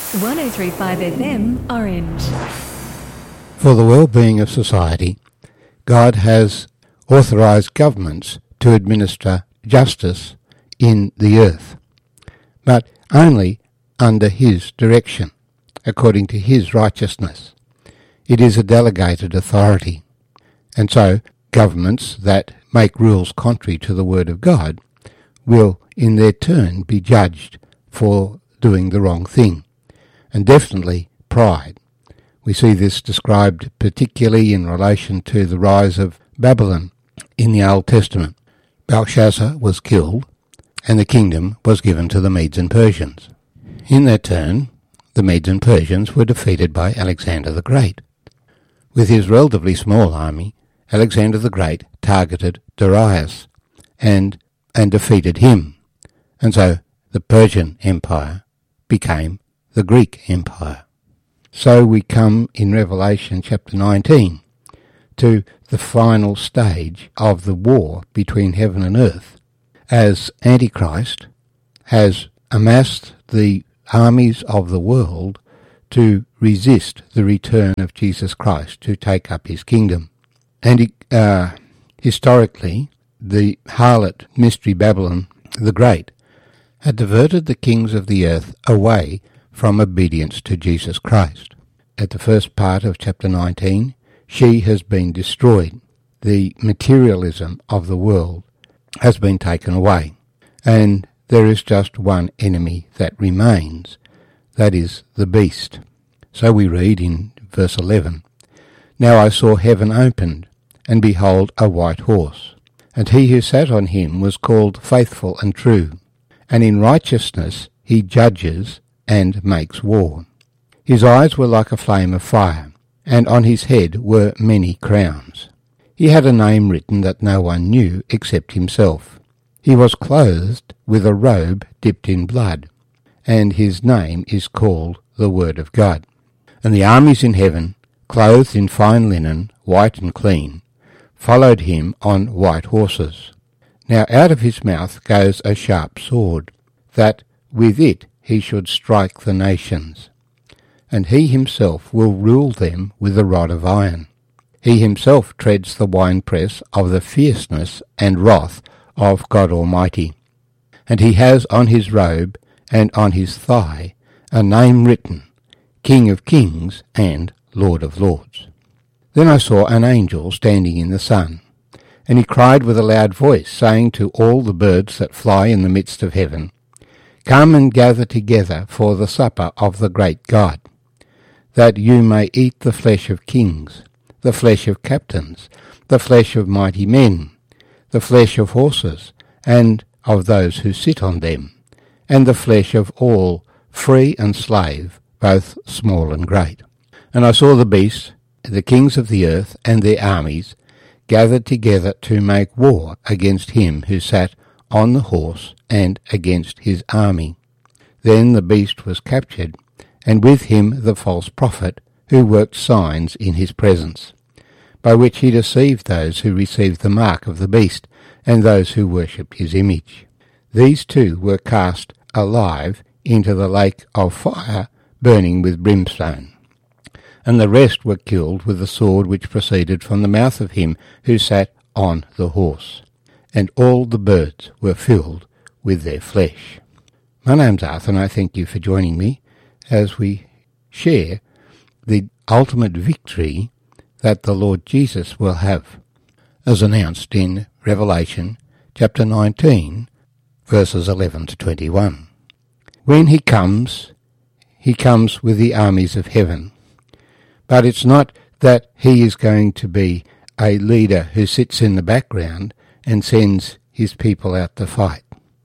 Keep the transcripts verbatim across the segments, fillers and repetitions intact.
one oh three point five F M, Orange. For the well-being of society, God has authorised governments to administer justice in the earth, but only under his direction, according to his righteousness. It is a delegated authority, and so governments that make rules contrary to the word of God will in their turn be judged for doing the wrong thing, and definitely pride. We see this described particularly in relation to the rise of Babylon in the Old Testament. Belshazzar was killed, and the kingdom was given to the Medes and Persians. In their turn, the Medes and Persians were defeated by Alexander the Great. With his relatively small army, Alexander the Great targeted Darius and, and defeated him, and so the Persian Empire became the Greek Empire. So we come in Revelation chapter nineteen to the final stage of the war between heaven and earth, as Antichrist has amassed the armies of the world to resist the return of Jesus Christ to take up his kingdom. And uh, historically, the harlot Mystery Babylon the Great had diverted the kings of the earth away from obedience to Jesus Christ. At the first part of chapter nineteen, she has been destroyed. The materialism of the world has been taken away, and there is just one enemy that remains, that is the beast. So we read in verse eleven, "Now I saw heaven opened, and behold a white horse, and he who sat on him was called Faithful and True, and in righteousness he judges and makes war. His eyes were like a flame of fire, and on his head were many crowns. He had a name written that no one knew except himself. He was clothed with a robe dipped in blood, and his name is called the Word of God. And the armies in heaven, clothed in fine linen, white and clean, followed him on white horses. Now out of his mouth goes a sharp sword, that with it he should strike the nations. And he himself will rule them with a rod of iron. He himself treads the winepress of the fierceness and wrath of God Almighty. And he has on his robe and on his thigh a name written, King of Kings and Lord of Lords. Then I saw an angel standing in the sun, and he cried with a loud voice, saying to all the birds that fly in the midst of heaven, Come and gather together for the supper of the great God, that you may eat the flesh of kings, the flesh of captains, the flesh of mighty men, the flesh of horses, and of those who sit on them, and the flesh of all, free and slave, both small and great. And I saw the beast, the kings of the earth, and their armies, gathered together to make war against him who sat on the horse and against his army. Then the beast was captured, and with him the false prophet, who worked signs in his presence, by which he deceived those who received the mark of the beast, and those who worshipped his image. These two were cast alive into the lake of fire, burning with brimstone. And the rest were killed with the sword which proceeded from the mouth of him who sat on the horse. And all the birds were filled with their flesh." My name's Arthur, and I thank you for joining me as we share the ultimate victory that the Lord Jesus will have, as announced in Revelation chapter nineteen, verses eleven to twenty-one. When he comes, he comes with the armies of heaven. But it's not that he is going to be a leader who sits in the background and sends his people out to fight.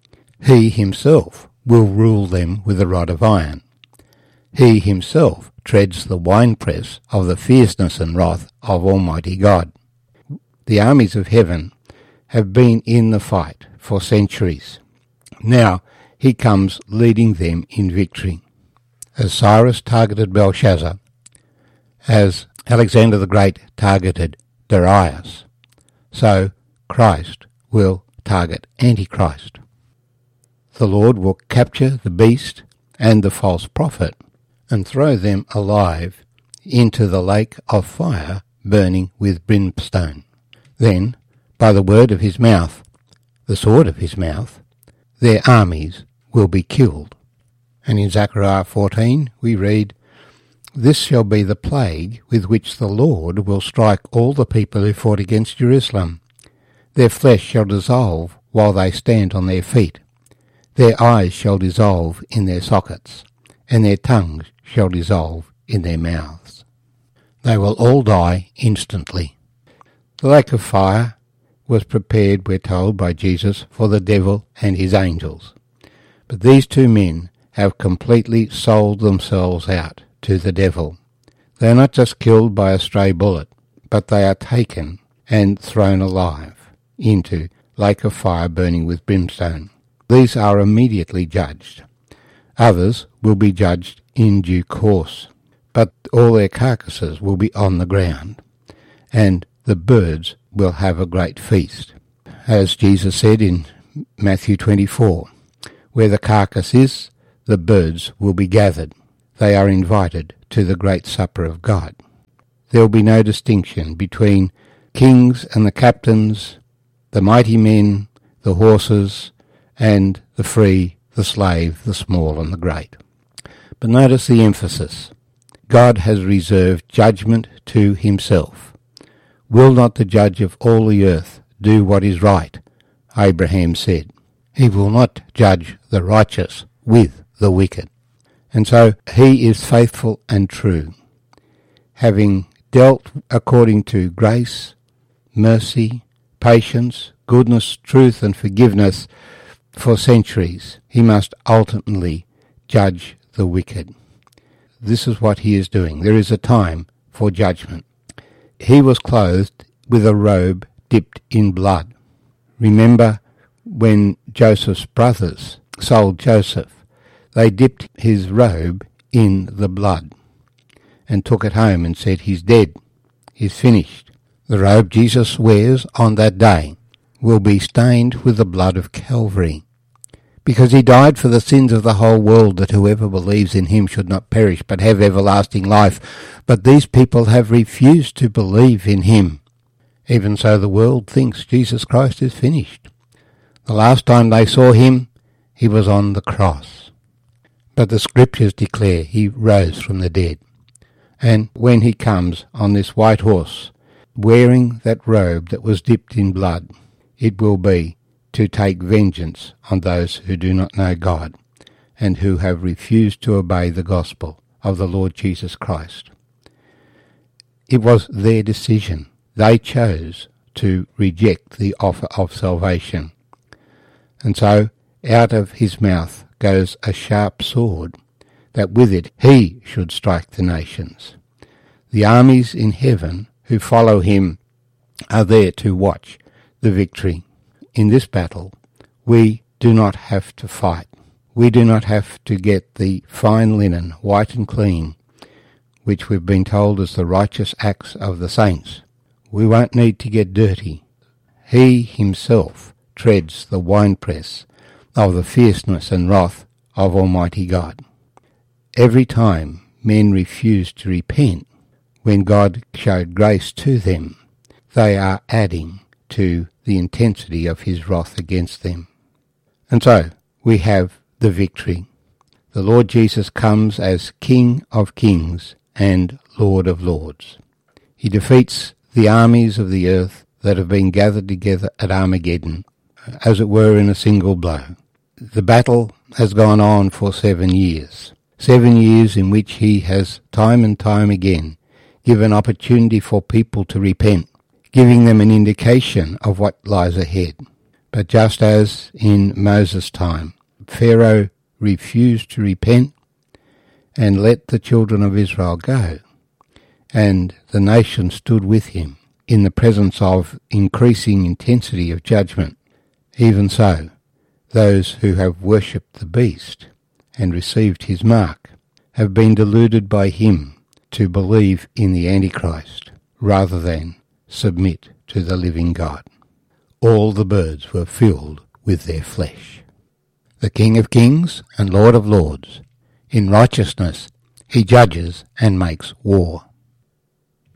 He himself will rule them with a rod of iron. He himself treads the winepress of the fierceness and wrath of Almighty God. The armies of heaven have been in the fight for centuries. Now he comes leading them in victory. As Cyrus targeted Belshazzar, as Alexander the Great targeted Darius, so Christ will target Antichrist. The Lord will capture the beast and the false prophet, and throw them alive into the lake of fire burning with brimstone. Then, by the word of his mouth, the sword of his mouth, their armies will be killed. And in Zechariah fourteen we read, "This shall be the plague with which the Lord will strike all the people who fought against Jerusalem. Their flesh shall dissolve while they stand on their feet. Their eyes shall dissolve in their sockets, and their tongues shall dissolve in their mouths. They will all die instantly." The lake of fire was prepared, we're told, by Jesus for the devil and his angels. But these two men have completely sold themselves out to the devil. They are not just killed by a stray bullet, but they are taken and thrown alive into lake of fire burning with brimstone. These are immediately judged. Others will be judged in due course, but all their carcasses will be on the ground, and the birds will have a great feast. As Jesus said in Matthew twenty-four, "Where the carcass is, the birds will be gathered." They are invited to the great supper of God. There will be no distinction between kings and the captains, the mighty men, the horses, and the free, the slave, the small and the great. But notice the emphasis. God has reserved judgment to himself. "Will not the judge of all the earth do what is right?" Abraham said. He will not judge the righteous with the wicked. And so he is faithful and true, having dealt according to grace, mercy, patience, goodness, truth and forgiveness for centuries. He must ultimately judge the wicked. This is what he is doing. There is a time for judgment. He was clothed with a robe dipped in blood. Remember when Joseph's brothers sold Joseph, they dipped his robe in the blood and took it home and said, "He's dead, he's finished." The robe Jesus wears on that day will be stained with the blood of Calvary, because he died for the sins of the whole world, that whoever believes in him should not perish but have everlasting life. But these people have refused to believe in him. Even so, the world thinks Jesus Christ is finished. The last time they saw him, he was on the cross. But the scriptures declare he rose from the dead. And when he comes on this white horse, wearing that robe that was dipped in blood, it will be to take vengeance on those who do not know God and who have refused to obey the gospel of the Lord Jesus Christ. It was their decision. They chose to reject the offer of salvation. And so out of his mouth goes a sharp sword, that with it he should strike the nations. The armies in heaven who follow him are there to watch the victory. In this battle, we do not have to fight. We do not have to get the fine linen, white and clean, which we've been told is the righteous acts of the saints. We won't need to get dirty. He himself treads the winepress of the fierceness and wrath of Almighty God. Every time men refuse to repent, when God showed grace to them, they are adding to the intensity of his wrath against them. And so we have the victory. The Lord Jesus comes as King of kings and Lord of lords. He defeats the armies of the earth that have been gathered together at Armageddon, as it were in a single blow. The battle has gone on for seven years. Seven years in which he has time and time again given opportunity for people to repent, giving them an indication of what lies ahead. But just as in Moses' time, Pharaoh refused to repent and let the children of Israel go, and the nation stood with him in the presence of increasing intensity of judgment. Even so, those who have worshipped the beast and received his mark have been deluded by him to believe in the Antichrist rather than submit to the living God. All the birds were filled with their flesh. The King of kings and Lord of lords, in righteousness he judges and makes war.